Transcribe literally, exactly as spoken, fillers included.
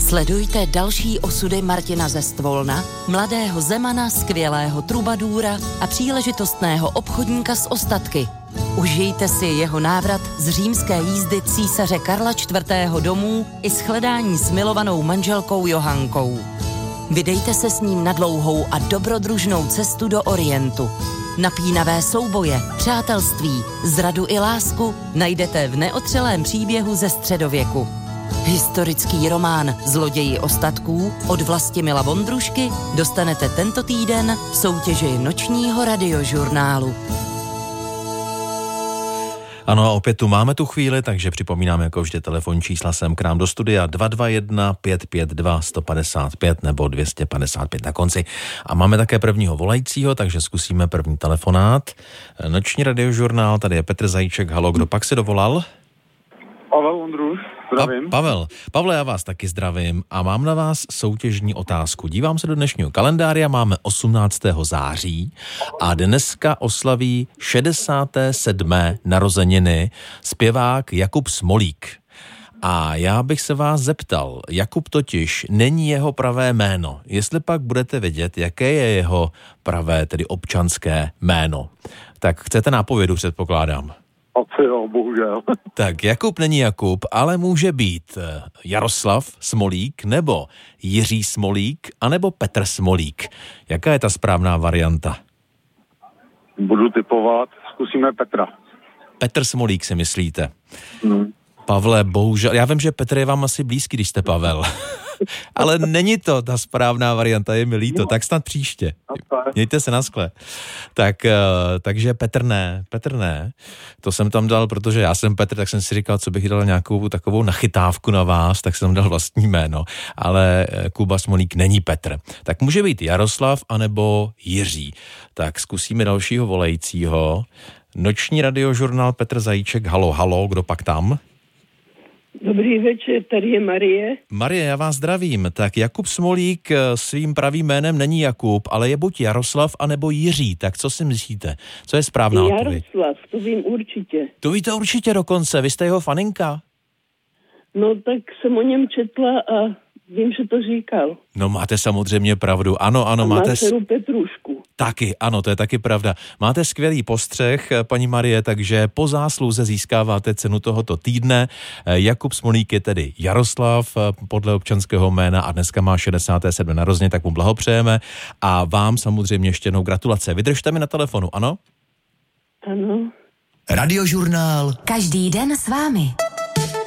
Sledujte další osudy Martina ze Stvolna, mladého zemana, skvělého trubadůra a příležitostného obchodníka s ostatky. Užijte si jeho návrat z římské jízdy císaře Karla čtvrtého domů i shledání s milovanou manželkou Johankou. Vydejte se s ním na dlouhou a dobrodružnou cestu do Orientu. Napínavé souboje, přátelství, zradu i lásku najdete v neotřelém příběhu ze středověku. Historický román Zloději ostatků od Vlastimila Vondrušky dostanete tento týden v soutěži Nočního radiožurnálu. Ano, a opět tu máme tu chvíli, takže připomínám jako vždy telefonní čísla sem k nám do studia dva dva jedna pět pět dva sto padesát pět nebo dvě stě padesát pět na konci. A máme také prvního volajícího, takže zkusíme první telefonát. Noční radiožurnál, tady je Petr Zajíček. Halo, kdo pak si dovolal? Pavel Vondruš, zdravím. Pa- Pavel, Pavle, já vás taky zdravím a mám na vás soutěžní otázku. Dívám se do dnešního kalendáře, máme osmnáctého září a dneska oslaví šedesáté sedmé narozeniny zpěvák Jakub Smolík. A já bych se vás zeptal, Jakub totiž není jeho pravé jméno. Jestli pak budete vědět, jaké je jeho pravé, tedy občanské jméno. Tak chcete nápovědu, předpokládám. Asi jo, bohužel. Tak Jakub není Jakub, ale může být Jaroslav Smolík, nebo Jiří Smolík, anebo Petr Smolík. Jaká je ta správná varianta? Budu typovat, zkusíme Petra. Petr Smolík si myslíte? Hmm. Pavle, bohužel, já vím, že Petr je vám asi blízký, když jste Pavel. Ale není to ta správná varianta, je mi líto, tak snad příště. Mějte se na skle. Tak, takže Petr ne, Petr ne. To jsem tam dal, protože já jsem Petr, tak jsem si říkal, co bych dal nějakou takovou nachytávku na vás, tak jsem tam dal vlastní jméno. Ale Kuba Smolík není Petr. Tak může být Jaroslav anebo Jiří. Tak zkusíme dalšího volajícího. Noční radiožurnál Petr Zajíček. Halo, halo, kdo pak tam? Dobrý večer, tady je Marie. Marie, já vás zdravím. Tak Jakub Smolík svým pravým jménem není Jakub, ale je buď Jaroslav, anebo Jiří. Tak co si myslíte? Co je správná odpověď? Jaroslav, to vím určitě. To víte určitě dokonce, vy jste jeho faninka? No tak jsem o něm četla a vím, že to říkal. No máte samozřejmě pravdu, ano, ano. A máte má dceru Petrušku. Taky, ano, to je taky pravda. Máte skvělý postřeh, paní Marie, takže po zásluze získáváte cenu tohoto týdne. Jakub Smolík je tedy Jaroslav podle občanského jména a dneska má šedesáté sedmé narozeniny, tak mu blahopřejeme a vám samozřejmě ještě jednou gratulace. Vydržte mi na telefonu, ano? Ano. Radiožurnál. Každý den s vámi.